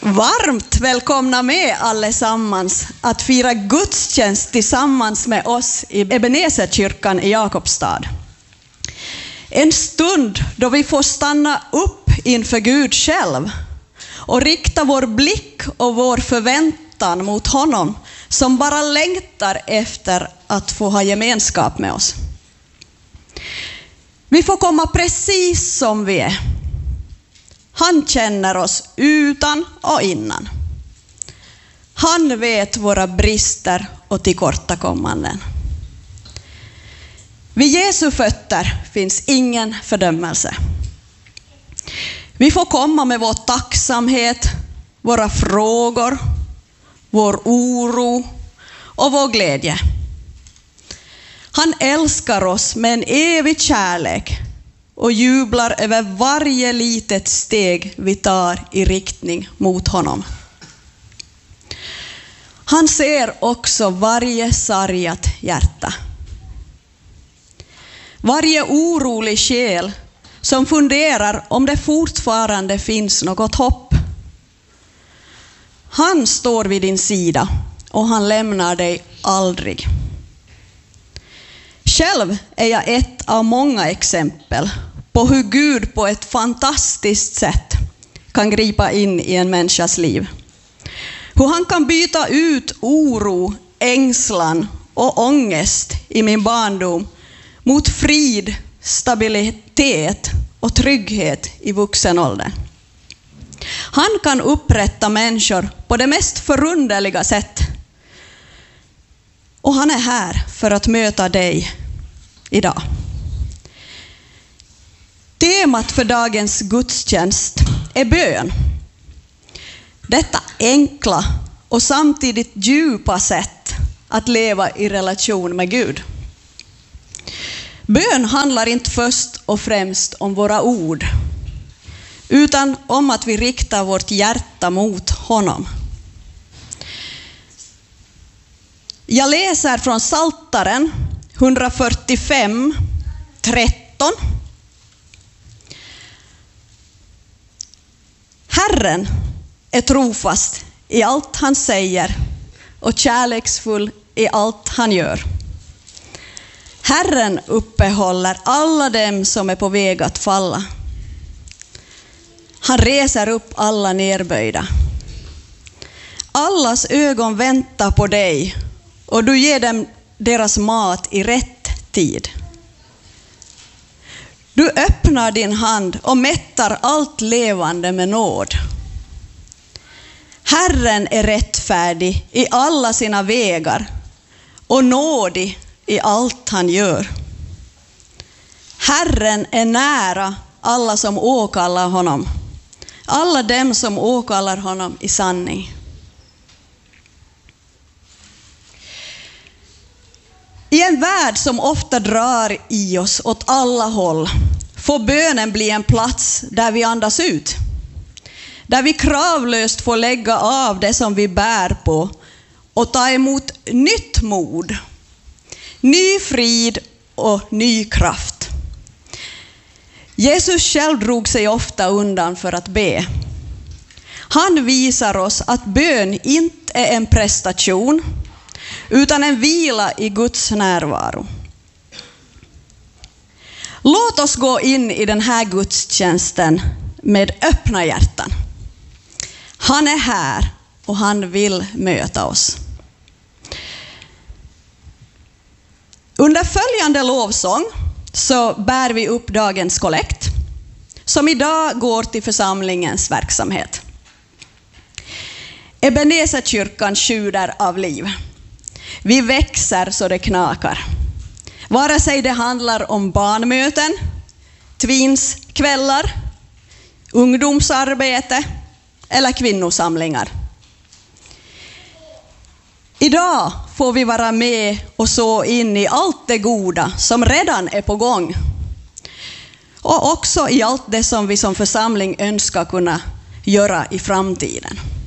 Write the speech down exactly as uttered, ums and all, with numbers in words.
Varmt välkomna med allesammans att fira gudstjänst tillsammans med oss i Ebeneserkyrkan i Jakobstad. En stund då vi får stanna upp inför Gud själv och rikta vår blick och vår förväntan mot honom som bara längtar efter att få ha gemenskap med oss. Vi får komma precis som vi är. Han känner oss utan och innan. Han vet våra brister och tillkortakommanden. Vid Jesu fötter finns ingen fördömelse. Vi får komma med vår tacksamhet, våra frågor, vår oro och vår glädje. Han älskar oss med en evig kärlek och jublar över varje litet steg vi tar i riktning mot honom. Han ser också varje sargat hjärta. Varje orolig själ som funderar om det fortfarande finns något hopp. Han står vid din sida och han lämnar dig aldrig. Själv är jag ett av många exempel på hur Gud på ett fantastiskt sätt kan gripa in i en människas liv. Hur han kan byta ut oro, ängslan och ångest i min barndom mot frid, stabilitet och trygghet i vuxen ålder. Han kan upprätta människor på det mest förunderliga sätt. Och han är här för att möta dig idag. Temat för dagens gudstjänst är bön. Detta enkla och samtidigt djupa sätt att leva i relation med Gud. Bön handlar inte först och främst om våra ord, utan om att vi riktar vårt hjärta mot honom. Jag läser från Psaltaren hundrafyrtiofem, tretton. Herren är trofast i allt han säger och kärleksfull i allt han gör. Herren uppehåller alla dem som är på väg att falla. Han reser upp alla nerböjda. Allas ögon väntar på dig och du ger dem deras mat i rätt tid. Du öppnar din hand och mättar allt levande med nåd. Herren är rättfärdig i alla sina vägar och nådig i allt han gör. Herren är nära alla som åkallar honom, alla dem som åkallar honom i sanning. I en värld som ofta drar i oss åt alla håll får bönen bli en plats där vi andas ut. Där vi kravlöst får lägga av det som vi bär på och ta emot nytt mod, ny frid och ny kraft. Jesus själv drog sig ofta undan för att be. Han visar oss att bön inte är en prestation, utan en vila i Guds närvaro. Låt oss gå in i den här gudstjänsten med öppna hjärtan. Han är här och han vill möta oss. Under följande lovsång så bär vi upp dagens kollekt som idag går till församlingens verksamhet. Ebeneserkyrkan sjuder av liv. Vi växer så det knakar. Vare sig det handlar om barnmöten, tvinskvällar, ungdomsarbete eller kvinnosamlingar. Idag får vi vara med och så in i allt det goda som redan är på gång. Och också i allt det som vi som församling önskar kunna göra i framtiden.